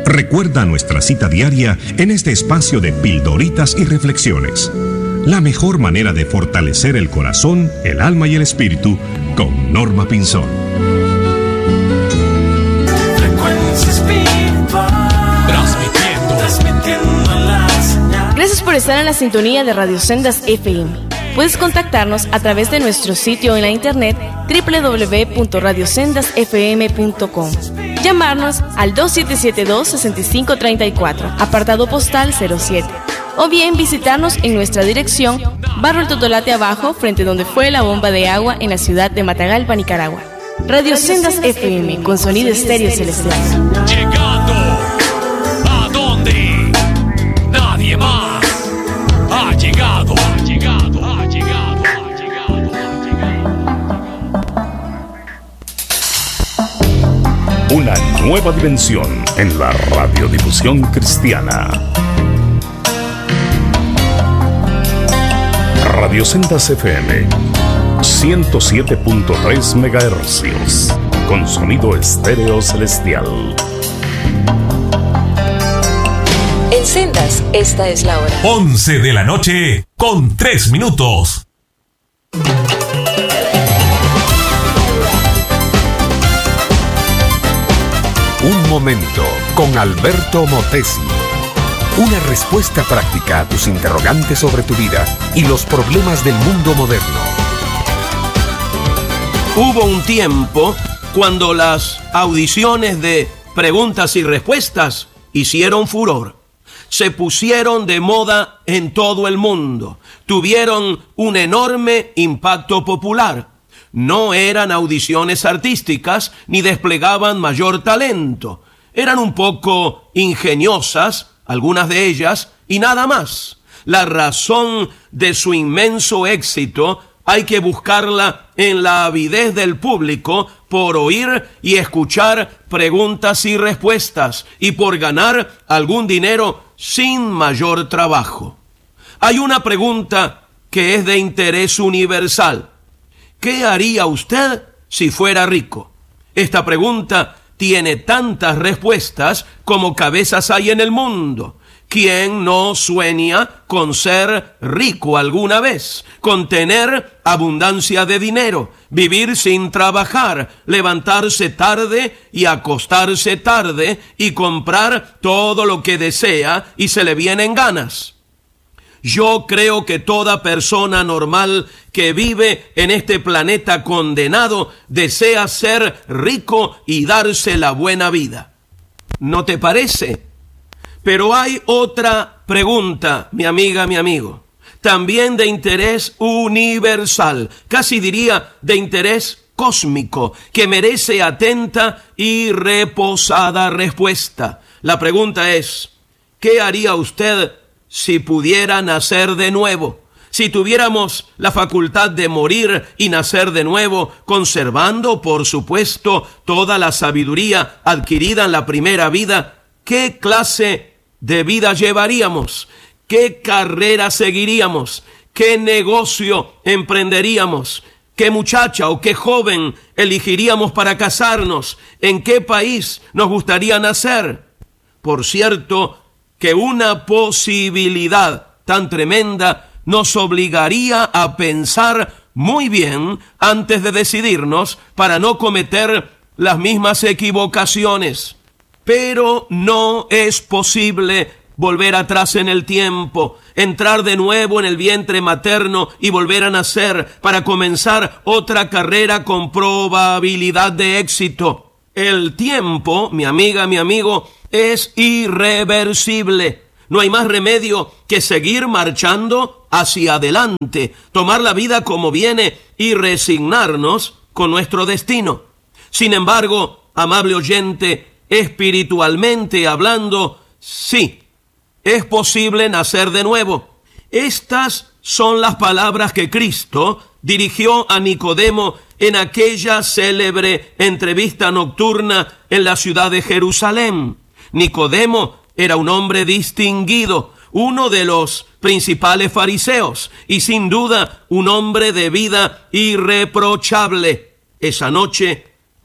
Recuerda nuestra cita diaria en este espacio de pildoritas y reflexiones. La mejor manera de fortalecer el corazón, el alma y el espíritu con Norma Pinzón. Gracias por estar en la sintonía de Radio Sendas FM. Puedes contactarnos a través de nuestro sitio en la internet www.radiosendasfm.com. Llamarnos al 2772-6534, apartado postal 07. O bien visitarnos en nuestra dirección, Barrio El Totolate Abajo, frente donde fue la bomba de agua en la ciudad de Matagalpa, Nicaragua. Radio Sendas FM, con sonido estéreo celestial. Llegando a donde nadie más ha llegado. Una nueva dimensión en la radiodifusión cristiana. Radio Sendas FM 107.3 MHz con sonido estéreo celestial. En Sendas, esta es la hora. 11 de la noche con 3 minutos. Un momento con Alberto Motesi. Una respuesta práctica a tus interrogantes sobre tu vida y los problemas del mundo moderno. Hubo un tiempo cuando las audiciones de preguntas y respuestas hicieron furor. Se pusieron de moda en todo el mundo. Tuvieron un enorme impacto popular. No eran audiciones artísticas ni desplegaban mayor talento. Eran un poco ingeniosas, algunas de ellas, y nada más. La razón de su inmenso éxito hay que buscarla en la avidez del público por oír y escuchar preguntas y respuestas y por ganar algún dinero sin mayor trabajo. Hay una pregunta que es de interés universal. ¿Qué haría usted si fuera rico? Esta pregunta tiene tantas respuestas como cabezas hay en el mundo. ¿Quién no sueña con ser rico alguna vez? Con tener abundancia de dinero, vivir sin trabajar, levantarse tarde y acostarse tarde y comprar todo lo que desea y se le vienen ganas. Yo creo que toda persona normal que vive en este planeta condenado desea ser rico y darse la buena vida. ¿No te parece? Pero hay otra pregunta, mi amiga, mi amigo, también de interés universal, casi diría de interés cósmico, que merece atenta y reposada respuesta. La pregunta es, ¿qué haría usted si pudiera nacer de nuevo? Si tuviéramos la facultad de morir y nacer de nuevo, conservando, por supuesto, toda la sabiduría adquirida en la primera vida, ¿qué clase de vida llevaríamos? ¿Qué carrera seguiríamos? ¿Qué negocio emprenderíamos? ¿Qué muchacha o qué joven elegiríamos para casarnos? ¿En qué país nos gustaría nacer? Por cierto, que una posibilidad tan tremenda nos obligaría a pensar muy bien antes de decidirnos para no cometer las mismas equivocaciones. Pero no es posible volver atrás en el tiempo, entrar de nuevo en el vientre materno y volver a nacer para comenzar otra carrera con probabilidad de éxito. El tiempo, mi amiga, mi amigo, es irreversible. No hay más remedio que seguir marchando hacia adelante, tomar la vida como viene y resignarnos con nuestro destino. Sin embargo, amable oyente, espiritualmente hablando, sí, es posible nacer de nuevo. Estas son las palabras que Cristo dirigió a Nicodemo en aquella célebre entrevista nocturna en la ciudad de Jerusalén. Nicodemo era un hombre distinguido, uno de los principales fariseos y sin duda un hombre de vida irreprochable. Esa noche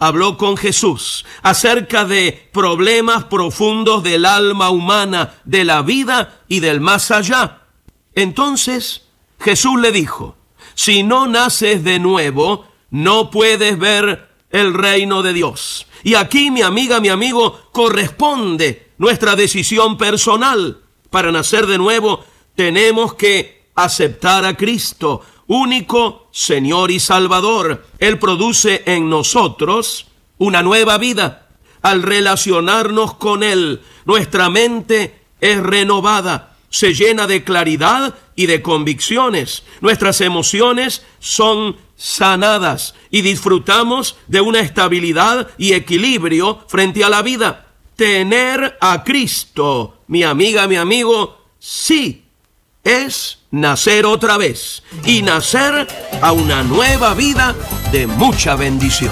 habló con Jesús acerca de problemas profundos del alma humana, de la vida y del más allá. Entonces Jesús le dijo: si no naces de nuevo, no puedes ver el reino de Dios. Y aquí, mi amiga, mi amigo, corresponde nuestra decisión personal. Para nacer de nuevo, tenemos que aceptar a Cristo, único Señor y Salvador. Él produce en nosotros una nueva vida. Al relacionarnos con Él, nuestra mente es renovada, se llena de claridad y de convicciones. Nuestras emociones son sanadas y disfrutamos de una estabilidad y equilibrio frente a la vida. Tener a Cristo, mi amiga, mi amigo, sí, es nacer otra vez y nacer a una nueva vida de mucha bendición.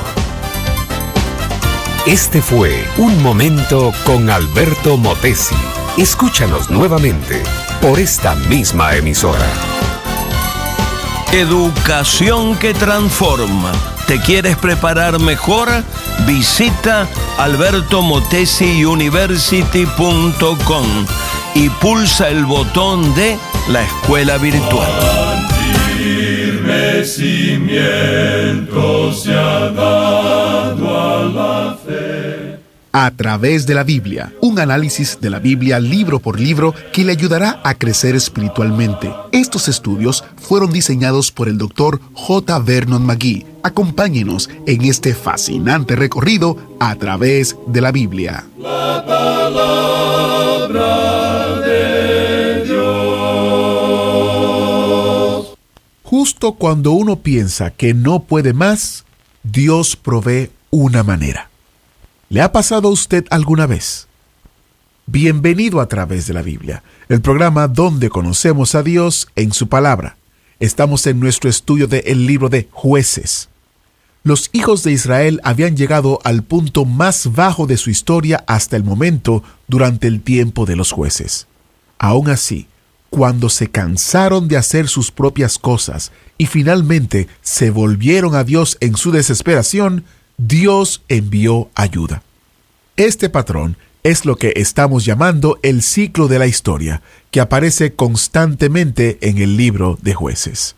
Este fue Un Momento con Alberto Motesi. Escúchanos nuevamente por esta misma emisora. Educación que transforma. ¿Te quieres preparar mejor? Visita albertomotesiuniversity.com y pulsa el botón de la escuela virtual. Firme cimiento se ha dado a la fe. A través de la Biblia, un análisis de la Biblia libro por libro que le ayudará a crecer espiritualmente. Estos estudios fueron diseñados por el Dr. J. Vernon McGee. Acompáñenos en este fascinante recorrido a través de la Biblia. La palabra de Dios. Justo cuando uno piensa que no puede más, Dios provee una manera. ¿Le ha pasado a usted alguna vez? Bienvenido a Través de la Biblia, el programa donde conocemos a Dios en su palabra. Estamos en nuestro estudio del libro de Jueces. Los hijos de Israel habían llegado al punto más bajo de su historia hasta el momento durante el tiempo de los jueces. Aún así, cuando se cansaron de hacer sus propias cosas y finalmente se volvieron a Dios en su desesperación, Dios envió ayuda. Este patrón es lo que estamos llamando el ciclo de la historia, que aparece constantemente en el libro de Jueces.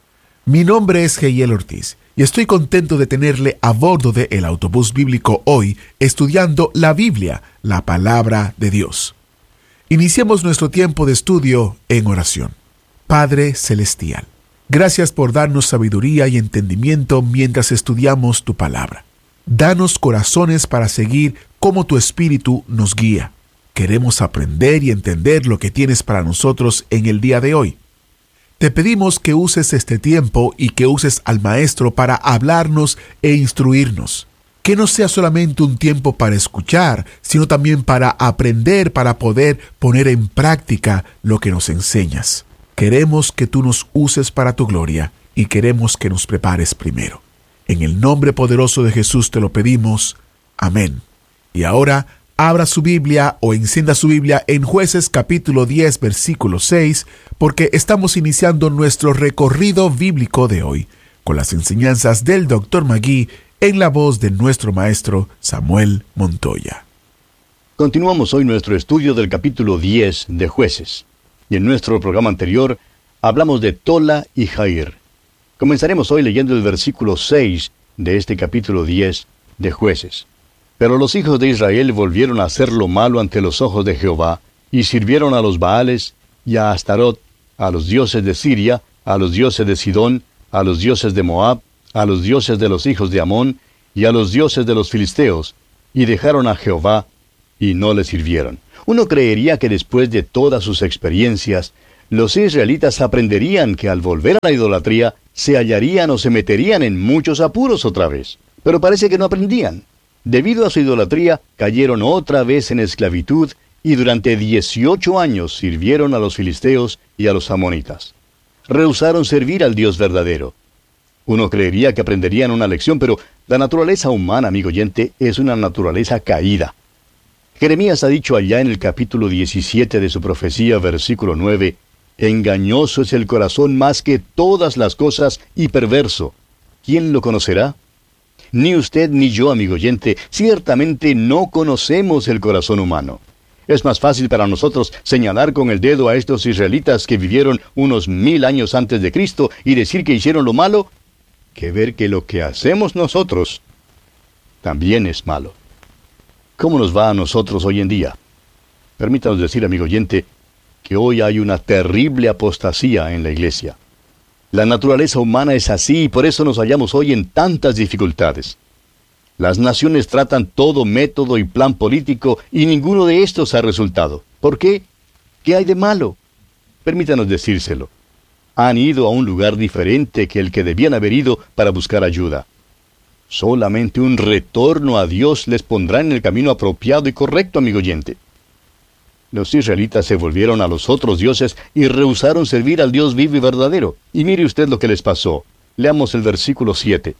Mi nombre es Geiel Ortiz y estoy contento de tenerle a bordo del autobús bíblico hoy estudiando la Biblia, la palabra de Dios. Iniciemos nuestro tiempo de estudio en oración. Padre Celestial, gracias por darnos sabiduría y entendimiento mientras estudiamos tu palabra. Danos corazones para seguir como tu Espíritu nos guía. Queremos aprender y entender lo que tienes para nosotros en el día de hoy. Te pedimos que uses este tiempo y que uses al Maestro para hablarnos e instruirnos. Que no sea solamente un tiempo para escuchar, sino también para aprender, para poder poner en práctica lo que nos enseñas. Queremos que tú nos uses para tu gloria y queremos que nos prepares primero. En el nombre poderoso de Jesús te lo pedimos. Amén. Y ahora, abra su Biblia o encienda su Biblia en Jueces capítulo 10, versículo 6, porque estamos iniciando nuestro recorrido bíblico de hoy, con las enseñanzas del Dr. McGee en la voz de nuestro maestro Samuel Montoya. Continuamos hoy nuestro estudio del capítulo 10 de Jueces. Y en nuestro programa anterior hablamos de Tola y Jair. Comenzaremos hoy leyendo el versículo 6 de este capítulo 10 de Jueces. Pero los hijos de Israel volvieron a hacer lo malo ante los ojos de Jehová, y sirvieron a los Baales y a Astarot, a los dioses de Siria, a los dioses de Sidón, a los dioses de Moab, a los dioses de los hijos de Amón, y a los dioses de los filisteos, y dejaron a Jehová, y no le sirvieron. Uno creería que después de todas sus experiencias, los israelitas aprenderían que al volver a la idolatría, se hallarían o se meterían en muchos apuros otra vez. Pero parece que no aprendían. Debido a su idolatría, cayeron otra vez en esclavitud y durante 18 años sirvieron a los filisteos y a los amonitas. Rehusaron servir al Dios verdadero. Uno creería que aprenderían una lección, pero la naturaleza humana, amigo oyente, es una naturaleza caída. Jeremías ha dicho allá en el capítulo 17 de su profecía, versículo 9, «Engañoso es el corazón más que todas las cosas y perverso. ¿Quién lo conocerá?» Ni usted ni yo, amigo oyente, ciertamente no conocemos el corazón humano. Es más fácil para nosotros señalar con el dedo a estos israelitas que vivieron unos 1000 años antes de Cristo y decir que hicieron lo malo, que ver que lo que hacemos nosotros también es malo. ¿Cómo nos va a nosotros hoy en día? Permítanos decir, amigo oyente, que hoy hay una terrible apostasía en la iglesia. La naturaleza humana es así y por eso nos hallamos hoy en tantas dificultades. Las naciones tratan todo método y plan político y ninguno de estos ha resultado. ¿Por qué? ¿Qué hay de malo? Permítanos decírselo. Han ido a un lugar diferente que el que debían haber ido para buscar ayuda. Solamente un retorno a Dios les pondrá en el camino apropiado y correcto, amigo oyente. Los israelitas se volvieron a los otros dioses y rehusaron servir al Dios vivo y verdadero. Y mire usted lo que les pasó. Leamos el versículo 7.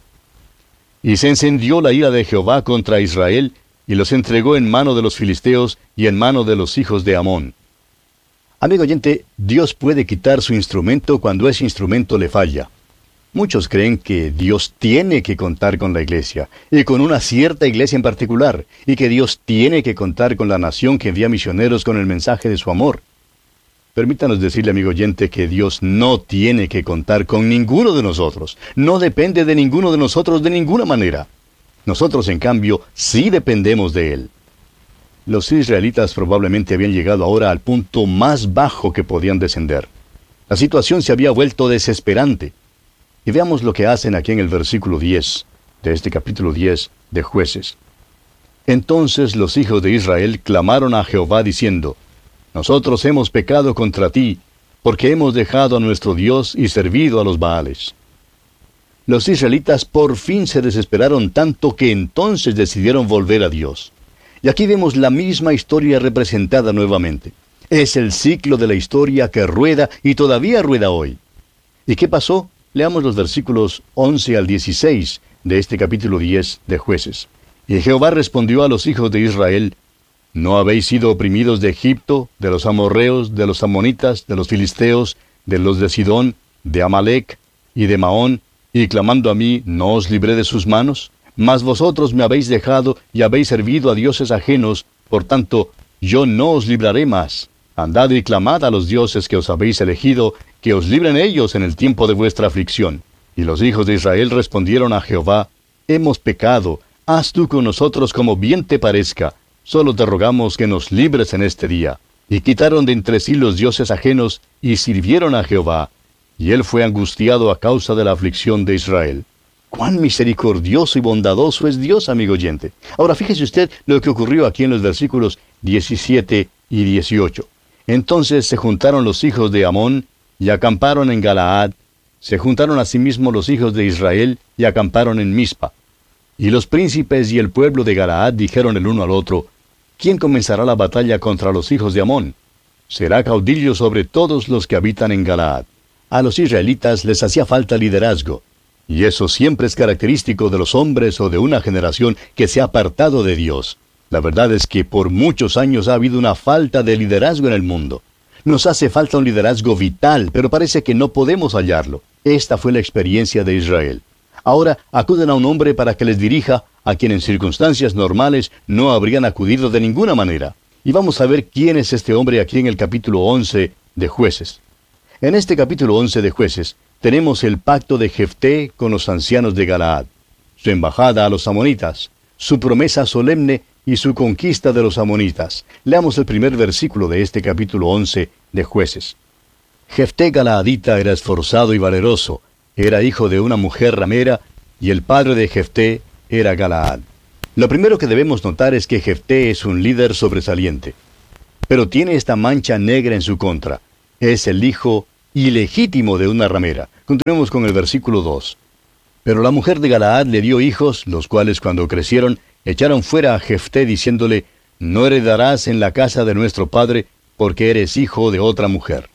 Y se encendió la ira de Jehová contra Israel, y los entregó en mano de los filisteos y en mano de los hijos de Amón. Amigo oyente, Dios puede quitar su instrumento cuando ese instrumento le falla. Muchos creen que Dios tiene que contar con la iglesia, y con una cierta iglesia en particular, y que Dios tiene que contar con la nación que envía misioneros con el mensaje de su amor. Permítanos decirle, amigo oyente, que Dios no tiene que contar con ninguno de nosotros. No depende de ninguno de nosotros de ninguna manera. Nosotros, en cambio, sí dependemos de Él. Los israelitas probablemente habían llegado ahora al punto más bajo que podían descender. La situación se había vuelto desesperante. Y veamos lo que hacen aquí en el versículo 10, de este capítulo 10 de Jueces. Entonces los hijos de Israel clamaron a Jehová diciendo: Nosotros hemos pecado contra ti, porque hemos dejado a nuestro Dios y servido a los Baales. Los israelitas por fin se desesperaron tanto que entonces decidieron volver a Dios. Y aquí vemos la misma historia representada nuevamente. Es el ciclo de la historia que rueda y todavía rueda hoy. ¿Y qué pasó? Leamos los versículos 11 al 16 de este capítulo 10 de Jueces. Y Jehová respondió a los hijos de Israel: ¿No habéis sido oprimidos de Egipto, de los amorreos, de los amonitas, de los filisteos, de los de Sidón, de Amalec y de Maón, y clamando a mí, no os libré de sus manos? Mas vosotros me habéis dejado y habéis servido a dioses ajenos, por tanto, yo no os libraré más. Andad y clamad a los dioses que os habéis elegido, que os libren ellos en el tiempo de vuestra aflicción. Y los hijos de Israel respondieron a Jehová: Hemos pecado, haz tú con nosotros como bien te parezca. Solo te rogamos que nos libres en este día. Y quitaron de entre sí los dioses ajenos, y sirvieron a Jehová. Y él fue angustiado a causa de la aflicción de Israel. ¡Cuán misericordioso y bondadoso es Dios, amigo oyente! Ahora fíjese usted lo que ocurrió aquí en los versículos 17 y 18. Entonces se juntaron los hijos de Amón, y acamparon en Galaad. Se juntaron asimismo los hijos de Israel, y acamparon en Mizpa. Y los príncipes y el pueblo de Galaad dijeron el uno al otro: ¿Quién comenzará la batalla contra los hijos de Amón? Será caudillo sobre todos los que habitan en Galaad. A los israelitas les hacía falta liderazgo, y eso siempre es característico de los hombres o de una generación que se ha apartado de Dios. La verdad es que por muchos años ha habido una falta de liderazgo en el mundo. Nos hace falta un liderazgo vital, pero parece que no podemos hallarlo. Esta fue la experiencia de Israel. Ahora acuden a un hombre para que les dirija, a quien en circunstancias normales no habrían acudido de ninguna manera. Y vamos a ver quién es este hombre aquí en el capítulo 11 de Jueces. En este capítulo 11 de Jueces tenemos el pacto de Jefté con los ancianos de Galaad, su embajada a los amonitas, su promesa solemne y su conquista de los amonitas. Leamos el primer versículo de este capítulo 11 de Jueces. Jefté Galaadita era esforzado y valeroso, era hijo de una mujer ramera, y el padre de Jefté era Galaad. Lo primero que debemos notar es que Jefté es un líder sobresaliente, pero tiene esta mancha negra en su contra. Es el hijo ilegítimo de una ramera. Continuemos con el versículo 2. Pero la mujer de Galaad le dio hijos, los cuales cuando crecieron, echaron fuera a Jefté diciéndole: No heredarás en la casa de nuestro padre, porque eres hijo de otra mujer.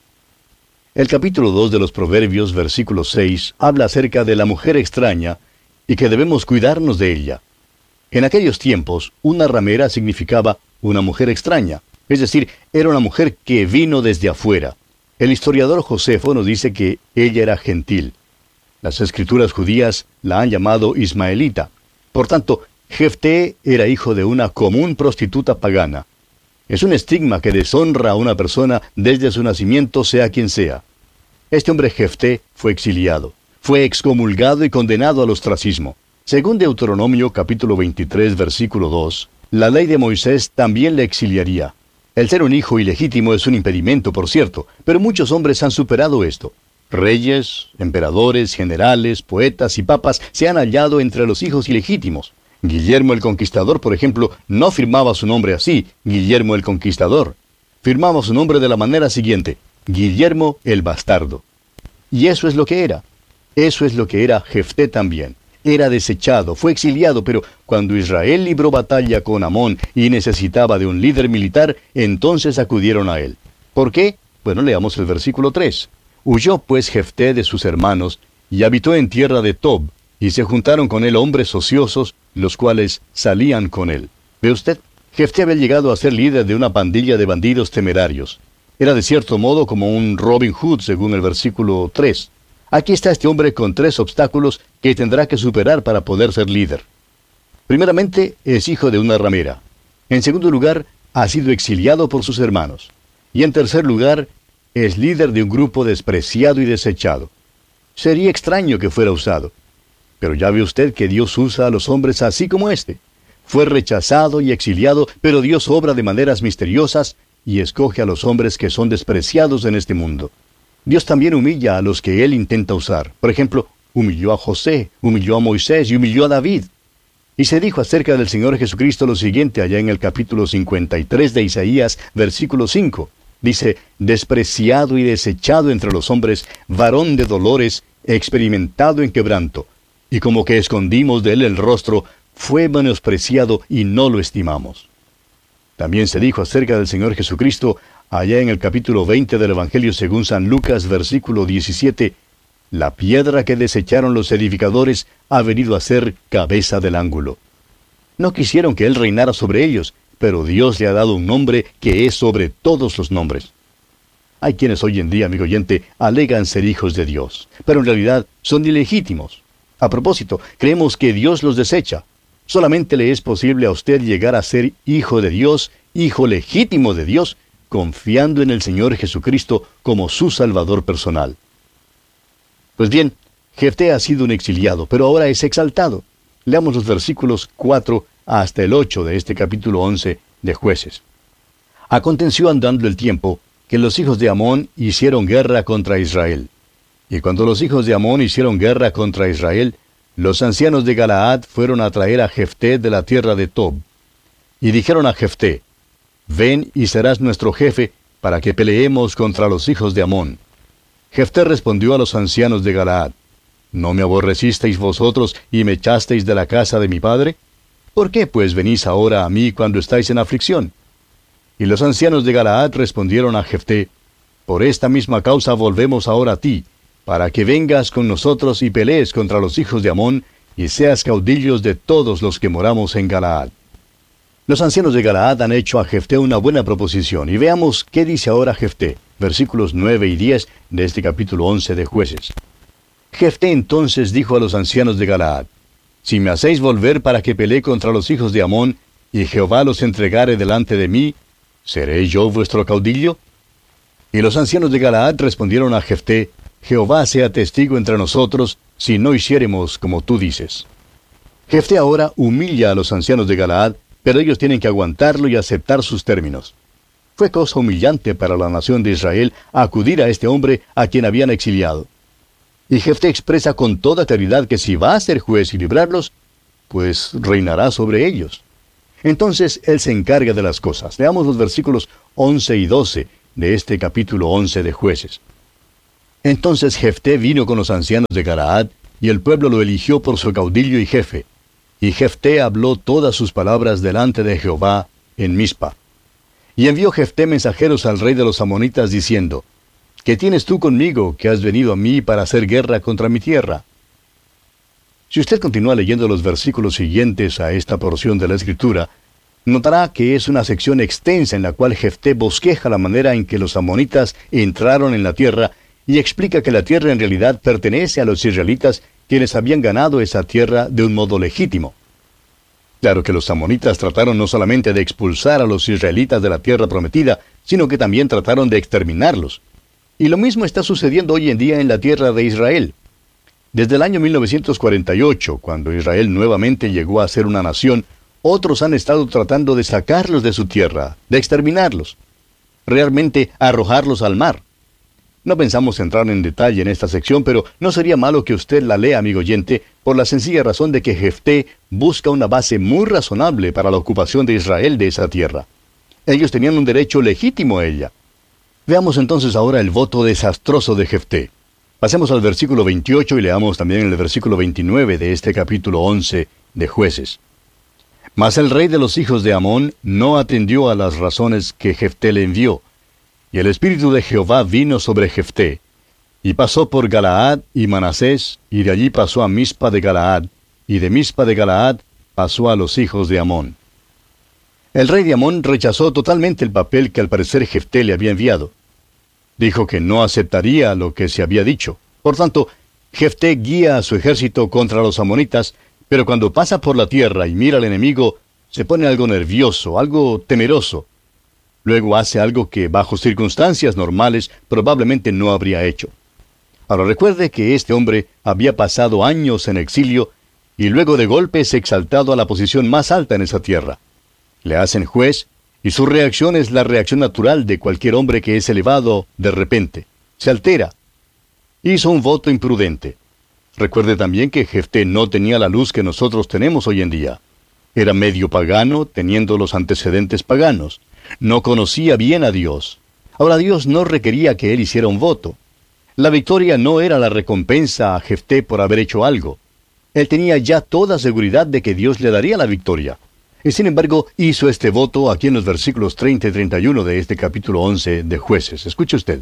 El capítulo 2 de los Proverbios, versículo 6, habla acerca de la mujer extraña y que debemos cuidarnos de ella. En aquellos tiempos, una ramera significaba una mujer extraña, es decir, era una mujer que vino desde afuera. El historiador Josefo nos dice que ella era gentil. Las escrituras judías la han llamado ismaelita. Por tanto, Jefté era hijo de una común prostituta pagana. Es un estigma que deshonra a una persona desde su nacimiento, sea quien sea. Este hombre Jefté fue exiliado, fue excomulgado y condenado al ostracismo. Según Deuteronomio capítulo 23, versículo 2, la ley de Moisés también le exiliaría. El ser un hijo ilegítimo es un impedimento, por cierto, pero muchos hombres han superado esto. Reyes, emperadores, generales, poetas y papas se han hallado entre los hijos ilegítimos. Guillermo el Conquistador, por ejemplo, no firmaba su nombre así, Guillermo el Conquistador. Firmaba su nombre de la manera siguiente, Guillermo el Bastardo. Y eso es lo que era. Eso es lo que era Jefté también. Era desechado, fue exiliado, pero cuando Israel libró batalla con Amón y necesitaba de un líder militar, entonces acudieron a él. ¿Por qué? Bueno, leamos el versículo 3. Huyó pues Jefté de sus hermanos, y habitó en tierra de Tob, y se juntaron con él hombres ociosos, los cuales salían con él. ¿Ve usted? Jefté había llegado a ser líder de una pandilla de bandidos temerarios. Era de cierto modo como un Robin Hood, según el versículo 3. Aquí está este hombre con 3 obstáculos que tendrá que superar para poder ser líder. Primeramente, es hijo de una ramera. En segundo lugar, ha sido exiliado por sus hermanos. Y en tercer lugar, es líder de un grupo despreciado y desechado. Sería extraño que fuera usado. Pero ya ve usted que Dios usa a los hombres así como este. Fue rechazado y exiliado, pero Dios obra de maneras misteriosas y escoge a los hombres que son despreciados en este mundo. Dios también humilla a los que Él intenta usar. Por ejemplo, humilló a José, humilló a Moisés y humilló a David. Y se dijo acerca del Señor Jesucristo lo siguiente allá en el capítulo 53 de Isaías, versículo 5. Dice, despreciado y desechado entre los hombres, varón de dolores, experimentado en quebranto. Y como que escondimos de él el rostro, fue menospreciado y no lo estimamos. También se dijo acerca del Señor Jesucristo, allá en el capítulo 20 del Evangelio según San Lucas, versículo 17, la piedra que desecharon los edificadores ha venido a ser cabeza del ángulo. No quisieron que Él reinara sobre ellos, pero Dios le ha dado un nombre que es sobre todos los nombres. Hay quienes hoy en día, amigo oyente, alegan ser hijos de Dios, pero en realidad son ilegítimos. A propósito, creemos que Dios los desecha. Solamente le es posible a usted llegar a ser hijo de Dios, hijo legítimo de Dios, confiando en el Señor Jesucristo como su Salvador personal. Pues bien, Jefté ha sido un exiliado, pero ahora es exaltado. Leamos los versículos 4 hasta el 8 de este capítulo 11 de Jueces. Aconteció andando el tiempo que los hijos de Amón hicieron guerra contra Israel. Y cuando los hijos de Amón hicieron guerra contra Israel, los ancianos de Galaad fueron a traer a Jefté de la tierra de Tob. Y dijeron a Jefté, ven y serás nuestro jefe para que peleemos contra los hijos de Amón. Jefté respondió a los ancianos de Galaad, ¿no me aborrecisteis vosotros y me echasteis de la casa de mi padre? ¿Por qué pues venís ahora a mí cuando estáis en aflicción? Y los ancianos de Galaad respondieron a Jefté, por esta misma causa volvemos ahora a ti, para que vengas con nosotros y pelees contra los hijos de Amón, y seas caudillos de todos los que moramos en Galaad. Los ancianos de Galaad han hecho a Jefté una buena proposición, y veamos qué dice ahora Jefté, versículos 9 y 10 de este capítulo 11 de Jueces. Jefté entonces dijo a los ancianos de Galaad, si me hacéis volver para que pelee contra los hijos de Amón, y Jehová los entregare delante de mí, ¿seré yo vuestro caudillo? Y los ancianos de Galaad respondieron a Jefté, Jehová sea testigo entre nosotros, si no hiciéremos como tú dices. Jefté ahora humilla a los ancianos de Galaad, pero ellos tienen que aguantarlo y aceptar sus términos. Fue cosa humillante para la nación de Israel acudir a este hombre a quien habían exiliado. Y Jefté expresa con toda claridad que si va a ser juez y librarlos, pues reinará sobre ellos. Entonces él se encarga de las cosas. Leamos los versículos 11 y 12 de este capítulo 11 de Jueces. Entonces Jefté vino con los ancianos de Galaad, y el pueblo lo eligió por su caudillo y jefe. Y Jefté habló todas sus palabras delante de Jehová en Mizpa. Y envió Jefté mensajeros al rey de los amonitas, diciendo, ¿qué tienes tú conmigo, que has venido a mí para hacer guerra contra mi tierra? Si usted continúa leyendo los versículos siguientes a esta porción de la Escritura, notará que es una sección extensa en la cual Jefté bosqueja la manera en que los amonitas entraron en la tierra y explica que la tierra en realidad pertenece a los israelitas, quienes habían ganado esa tierra de un modo legítimo. Claro que los amonitas trataron no solamente de expulsar a los israelitas de la tierra prometida, sino que también trataron de exterminarlos. Y lo mismo está sucediendo hoy en día en la tierra de Israel. Desde el año 1948, cuando Israel nuevamente llegó a ser una nación, otros han estado tratando de sacarlos de su tierra, de exterminarlos, realmente arrojarlos al mar. No pensamos entrar en detalle en esta sección, pero no sería malo que usted la lea, amigo oyente, por la sencilla razón de que Jefté busca una base muy razonable para la ocupación de Israel de esa tierra. Ellos tenían un derecho legítimo a ella. Veamos entonces ahora el voto desastroso de Jefté. Pasemos al versículo 28 y leamos también el versículo 29 de este capítulo 11 de Jueces. Mas el rey de los hijos de Amón no atendió a las razones que Jefté le envió, y el espíritu de Jehová vino sobre Jefté, y pasó por Galaad y Manasés, y de allí pasó a Mizpa de Galaad, y de Mizpa de Galaad pasó a los hijos de Amón. El rey de Amón rechazó totalmente el papel que al parecer Jefté le había enviado. Dijo que no aceptaría lo que se había dicho. Por tanto, Jefté guía a su ejército contra los amonitas, pero cuando pasa por la tierra y mira al enemigo, se pone algo nervioso, algo temeroso. Luego hace algo que bajo circunstancias normales probablemente no habría hecho. Ahora recuerde que este hombre había pasado años en exilio y luego de golpe es exaltado a la posición más alta en esa tierra. Le hacen juez y su reacción es la reacción natural de cualquier hombre que es elevado de repente. Se altera. Hizo un voto imprudente. Recuerde también que Jefté no tenía la luz que nosotros tenemos hoy en día. Era medio pagano, teniendo los antecedentes paganos. No conocía bien a Dios. Ahora Dios no requería que él hiciera un voto. La victoria no era la recompensa a Jefté por haber hecho algo. Él tenía ya toda seguridad de que Dios le daría la victoria. Y sin embargo, hizo este voto aquí en los versículos 30 y 31 de este capítulo 11 de Jueces. Escuche usted.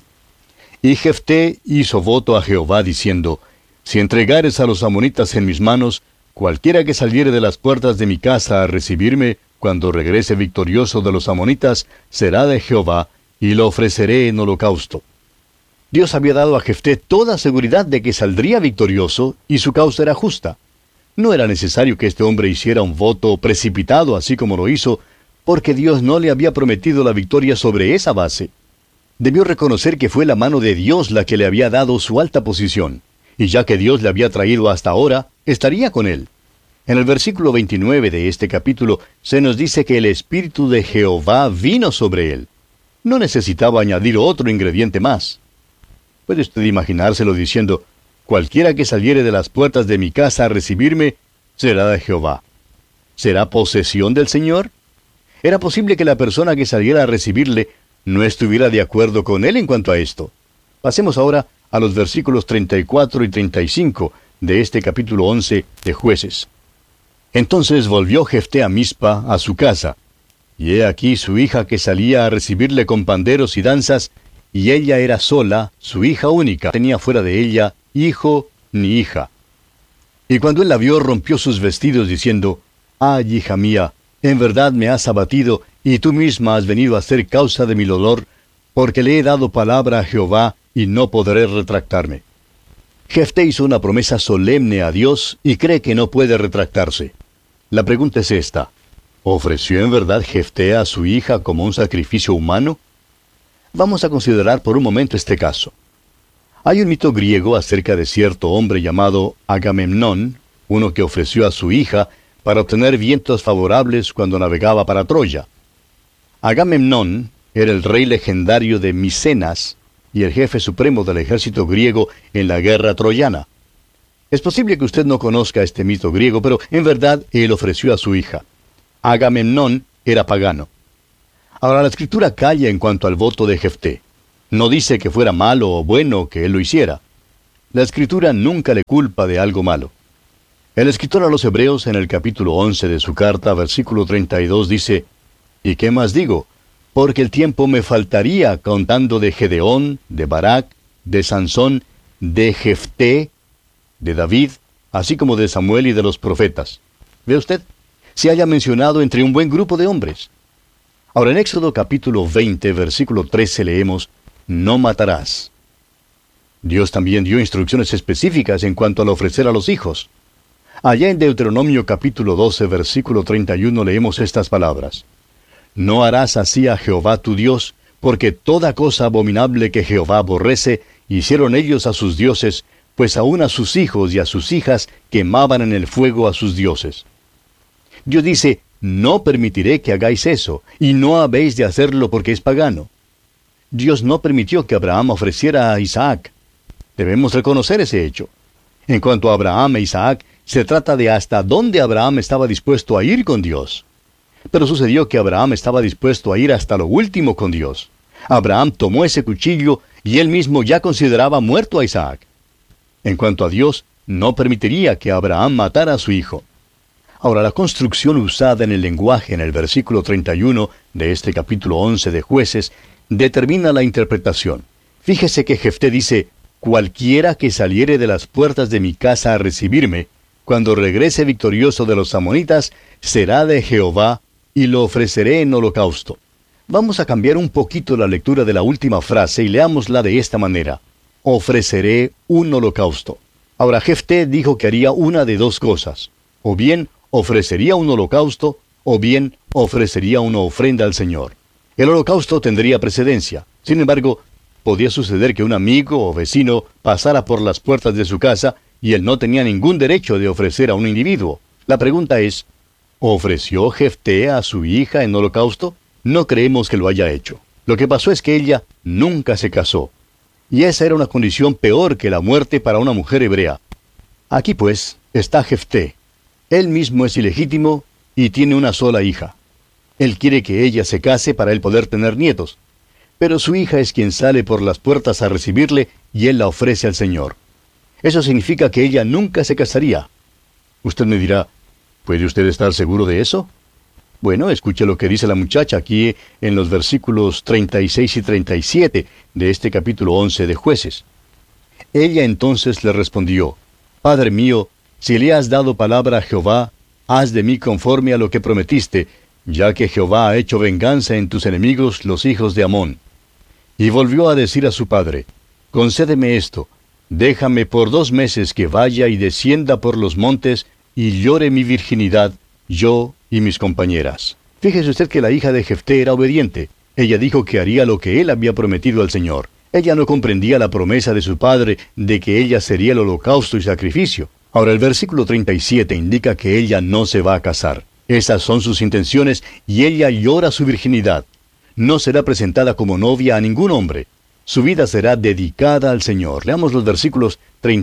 Y Jefté hizo voto a Jehová diciendo, si entregares a los amonitas en mis manos, cualquiera que saliere de las puertas de mi casa a recibirme, cuando regrese victorioso de los amonitas, será de Jehová, y lo ofreceré en holocausto. Dios había dado a Jefté toda seguridad de que saldría victorioso, y su causa era justa. No era necesario que este hombre hiciera un voto precipitado así como lo hizo, porque Dios no le había prometido la victoria sobre esa base. Debió reconocer que fue la mano de Dios la que le había dado su alta posición, y ya que Dios le había traído hasta ahora, estaría con él. En el versículo 29 de este capítulo se nos dice que el Espíritu de Jehová vino sobre él. No necesitaba añadir otro ingrediente más. ¿Puede usted imaginárselo diciendo, cualquiera que saliere de las puertas de mi casa a recibirme, será de Jehová? ¿Será posesión del Señor? Era posible que la persona que saliera a recibirle no estuviera de acuerdo con él en cuanto a esto. Pasemos ahora a los versículos 34 y 35 de este capítulo 11 de Jueces. Entonces volvió Jefté a Mizpa, a su casa, y he aquí su hija que salía a recibirle con panderos y danzas, y ella era sola, su hija única, tenía fuera de ella hijo ni hija. Y cuando él la vio, rompió sus vestidos, diciendo, ay, hija mía, en verdad me has abatido, y tú misma has venido a ser causa de mi dolor, porque le he dado palabra a Jehová, y no podré retractarme. Jefté hizo una promesa solemne a Dios, y cree que no puede retractarse. La pregunta es esta: ¿ofreció en verdad Jefté a su hija como un sacrificio humano? Vamos a considerar por un momento este caso. Hay un mito griego acerca de cierto hombre llamado Agamemnón, uno que ofreció a su hija para obtener vientos favorables cuando navegaba para Troya. Agamemnón era el rey legendario de Micenas y el jefe supremo del ejército griego en la guerra troyana. Es posible que usted no conozca este mito griego, pero en verdad él ofreció a su hija. Agamemnón era pagano. Ahora la Escritura calla en cuanto al voto de Jefté. No dice que fuera malo o bueno que él lo hiciera. La Escritura nunca le culpa de algo malo. El escritor a los Hebreos en el capítulo 11 de su carta, versículo 32, dice, ¿y qué más digo? Porque el tiempo me faltaría contando de Gedeón, de Barak, de Sansón, de Jefté, de David, así como de Samuel y de los profetas. ¿Ve usted? Se haya mencionado entre un buen grupo de hombres. Ahora en Éxodo capítulo 20, versículo 13 leemos, no matarás. Dios también dio instrucciones específicas en cuanto al ofrecer a los hijos. Allá en Deuteronomio capítulo 12, versículo 31 leemos estas palabras. No harás así a Jehová tu Dios, porque toda cosa abominable que Jehová aborrece, hicieron ellos a sus dioses, pues aun a sus hijos y a sus hijas quemaban en el fuego a sus dioses. Dios dice, no permitiré que hagáis eso, y no habéis de hacerlo porque es pagano. Dios no permitió que Abraham ofreciera a Isaac. Debemos reconocer ese hecho. En cuanto a Abraham e Isaac, se trata de hasta dónde Abraham estaba dispuesto a ir con Dios. Pero sucedió que Abraham estaba dispuesto a ir hasta lo último con Dios. Abraham tomó ese cuchillo y él mismo ya consideraba muerto a Isaac. En cuanto a Dios, no permitiría que Abraham matara a su hijo. Ahora, la construcción usada en el lenguaje en el versículo 31 de este capítulo 11 de Jueces determina la interpretación. Fíjese que Jefté dice, cualquiera que saliere de las puertas de mi casa a recibirme, cuando regrese victorioso de los amonitas, será de Jehová, y lo ofreceré en holocausto. Vamos a cambiar un poquito la lectura de la última frase y leámosla de esta manera. Ofreceré un holocausto. Ahora, Jefté dijo que haría una de dos cosas. O bien ofrecería un holocausto, o bien ofrecería una ofrenda al Señor. El holocausto tendría precedencia. Sin embargo, podía suceder que un amigo o vecino pasara por las puertas de su casa y él no tenía ningún derecho de ofrecer a un individuo. La pregunta es, ¿ofreció Jefté a su hija en holocausto? No creemos que lo haya hecho. Lo que pasó es que ella nunca se casó. Y esa era una condición peor que la muerte para una mujer hebrea. Aquí pues está Jefté. Él mismo es ilegítimo y tiene una sola hija. Él quiere que ella se case para él poder tener nietos. Pero su hija es quien sale por las puertas a recibirle y él la ofrece al Señor. Eso significa que ella nunca se casaría. Usted me dirá, ¿puede usted estar seguro de eso? Bueno, escuche lo que dice la muchacha aquí en los versículos 36 y 37 de este capítulo 11 de Jueces. Ella entonces le respondió, Padre mío, si le has dado palabra a Jehová, haz de mí conforme a lo que prometiste, ya que Jehová ha hecho venganza en tus enemigos, los hijos de Amón. Y volvió a decir a su padre, concédeme esto, déjame por 2 meses que vaya y descienda por los montes y llore mi virginidad, yo y mis compañeras. Fíjese usted que la hija de Jefté era obediente. Ella dijo que haría lo que él había prometido al Señor. Ella no comprendía la promesa de su padre de que ella sería el holocausto y sacrificio. Ahora el versículo 37 indica que ella no se va a casar. Esas son sus intenciones y ella llora su virginidad. No será presentada como novia a ningún hombre. Su vida será dedicada al Señor. Leamos los versículos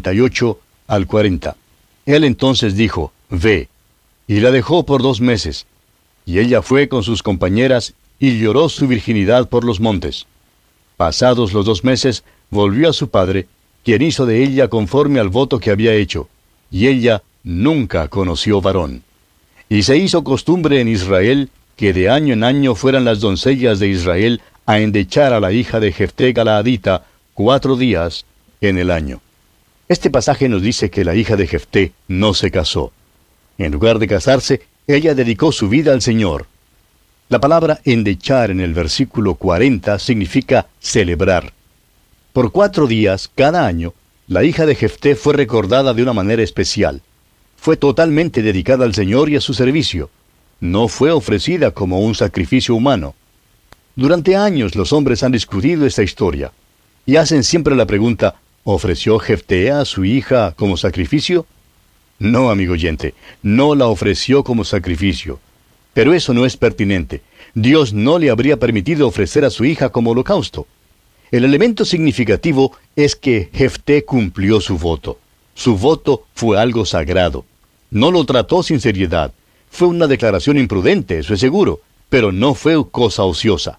38 al 40. Él entonces dijo, ve, y la dejó por 2 meses. Y ella fue con sus compañeras y lloró su virginidad por los montes. Pasados los 2 meses, volvió a su padre, quien hizo de ella conforme al voto que había hecho. Y ella nunca conoció varón. Y se hizo costumbre en Israel que de año en año fueran las doncellas de Israel a endechar a la hija de Jefté Galaadita 4 días en el año. Este pasaje nos dice que la hija de Jefté no se casó. En lugar de casarse, ella dedicó su vida al Señor. La palabra endechar en el versículo 40 significa celebrar. Por 4 días, cada año, la hija de Jefté fue recordada de una manera especial. Fue totalmente dedicada al Señor y a su servicio. No fue ofrecida como un sacrificio humano. Durante años los hombres han discutido esta historia y hacen siempre la pregunta, ¿ofreció Jefté a su hija como sacrificio? No, amigo oyente, no la ofreció como sacrificio. Pero eso no es pertinente. Dios no le habría permitido ofrecer a su hija como holocausto. El elemento significativo es que Jefté cumplió su voto. Su voto fue algo sagrado. No lo trató sin seriedad. Fue una declaración imprudente, eso es seguro, pero no fue cosa ociosa.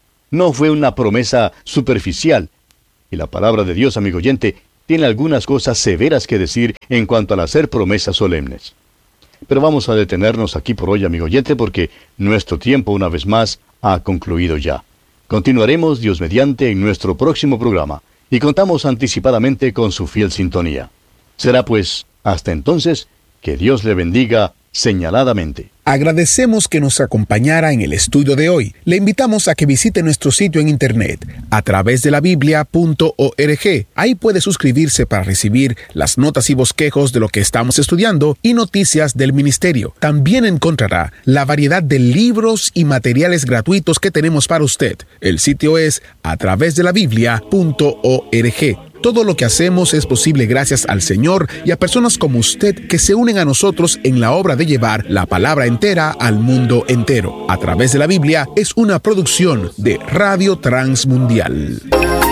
No fue una promesa superficial. Y la palabra de Dios, amigo oyente, tiene algunas cosas severas que decir en cuanto al hacer promesas solemnes. Pero vamos a detenernos aquí por hoy, amigo oyente, porque nuestro tiempo, una vez más, ha concluido ya. Continuaremos, Dios mediante, en nuestro próximo programa, y contamos anticipadamente con su fiel sintonía. Será pues, hasta entonces, que Dios le bendiga señaladamente. Agradecemos que nos acompañara en el estudio de hoy. Le invitamos a que visite nuestro sitio en internet a través de la biblia.org. Ahí puede suscribirse para recibir las notas y bosquejos de lo que estamos estudiando y noticias del ministerio. También encontrará la variedad de libros y materiales gratuitos que tenemos para usted. El sitio es a través de la biblia.org. Todo lo que hacemos es posible gracias al Señor y a personas como usted que se unen a nosotros en la obra de llevar la palabra entera al mundo entero. A través de la Biblia es una producción de Radio Transmundial.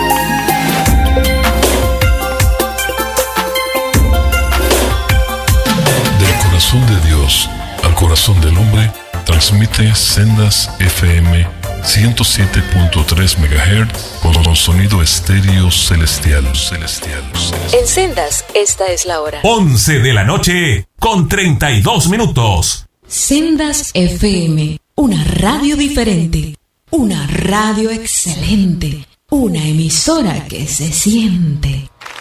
Del corazón de Dios al corazón del hombre, transmite Sendas FM 107.3 MHz con sonido estéreo celestial. En Sendas, esta es la hora. 11 de la noche con 32 minutos. Sendas FM, una radio diferente, una radio excelente, una emisora que se siente.